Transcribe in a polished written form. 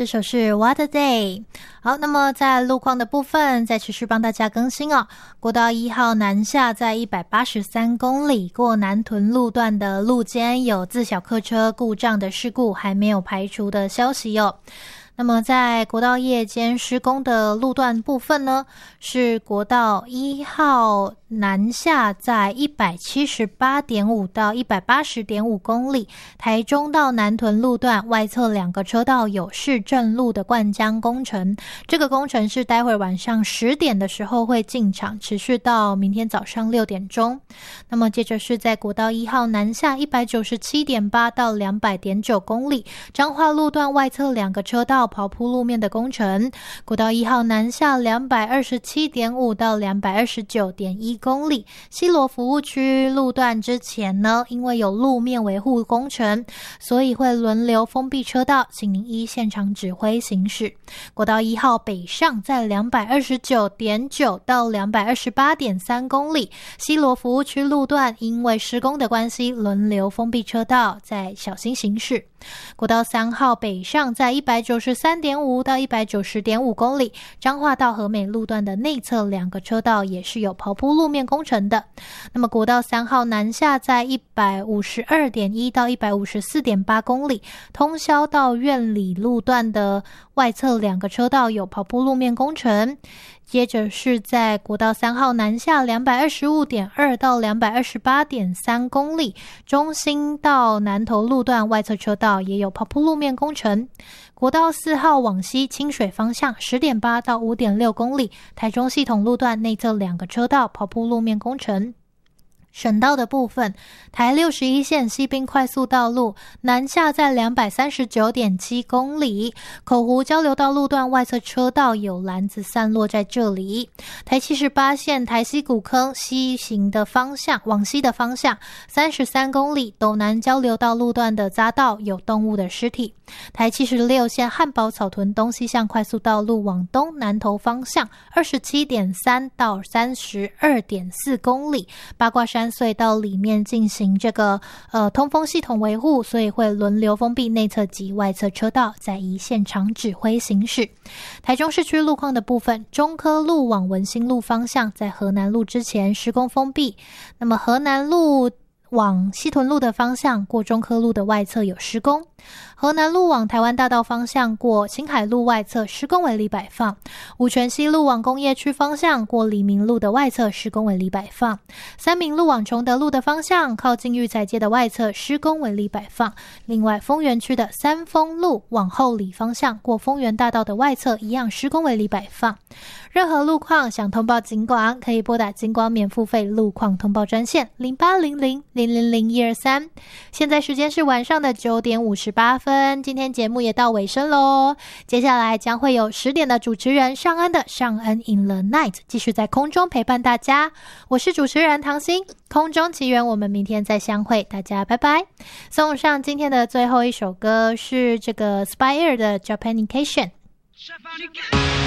这首是 What a Day。 好，那么在路况的部分再持续帮大家更新哦。国道1号南下在183公里过南屯路段的路肩有自小客车故障的事故还没有排除的消息哦。那么在国道夜间施工的路段部分呢，是国道1号南下在 178.5 到 180.5 公里，台中到南屯路段外侧2个车道有市政路的灌浆工程，这个工程是待会晚上10点的时候会进场，持续到明天早上6点钟。那么接着是在国道1号南下 197.8 到 200.9 公里，彰化路段外侧2个车道刨铺路面的工程，国道1号南下 227.5 到 229.1 公里，西螺服务区路段之前呢，因为有路面维护工程，所以会轮流封闭车道，请您依现场指挥行驶。国道1号北上在 229.9 到 228.3 公里，西螺服务区路段因为施工的关系轮流封闭车道，再小心行驶。国道3号北上在 193.5 到 190.5 公里，彰化到和美路段的内侧2个车道也是有刨铺路面工程的。那么国道3号南下在 152.1 到 154.8 公里，通霄到苑里路段的外侧2个车道有刨铺路面工程。接着是在国道3号南下 225.2 到 228.3 公里，中兴到南投路段外侧车道也有刨铺路面工程。国道4号往西清水方向 10.8 到 5.6 公里，台中系统路段内侧2个车道刨铺路面工程。省道的部分，台61线西滨快速道路南下在 239.7 公里，口湖交流道路段外侧车道有篮子散落在这里。台78线台西古坑西行的方向，往西的方向33公里，斗南交流道路段的匝道有动物的尸体。台76线汉宝草屯东西向快速道路往东南投方向 27.3 到 32.4 公里，八卦山隧道里面进行这个通风系统维护，所以会轮流封闭内侧及外侧车道，再以现场指挥行驶。台中市区路况的部分，中科路往文心路方向在河南路之前施工封闭，那么河南路往西屯路的方向过中科路的外侧有施工，河南路往台湾大道方向过青海路外侧施工为里摆放，五权西路往工业区方向过黎明路的外侧施工为里摆放，三民路往崇德路的方向靠近育才街的外侧施工为里摆放。另外丰原区的三丰路往后里方向过丰原大道的外侧一样施工为里摆放。任何路况想通报警广，可以拨打警广免付费路况通报专线0800000123。现在时间是晚上的9点58分，今天节目也到尾声咯。接下来将会有10点的主持人尚恩的尚恩 in the night 继续在空中陪伴大家。我是主持人唐心，空中奇缘，我们明天再相会，大家拜拜。送上今天的最后一首歌是这个 Spire 的 Japanication。